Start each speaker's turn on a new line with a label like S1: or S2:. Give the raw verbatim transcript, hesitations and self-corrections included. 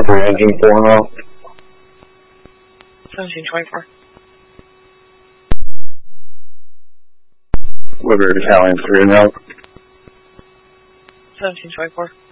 S1: delivery engine four and off.
S2: seventeen twenty-four.
S1: Delivery battalion three and out.
S2: seventeen twenty-four.